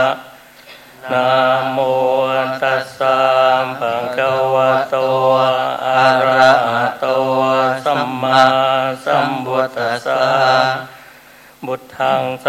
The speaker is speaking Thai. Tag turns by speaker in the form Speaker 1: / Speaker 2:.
Speaker 1: นะโมตัสสะภะคะวะโตอะระหะโตสัมมาสัมพุทธัสสะพุทธัง